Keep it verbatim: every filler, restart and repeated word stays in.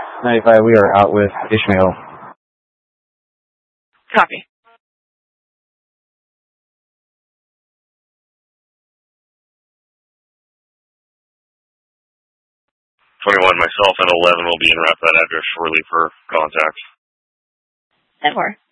ninety-five, we are out with Ishmael. Copy. twenty-one, myself and eleven will be in route that address shortly for contact. ten four.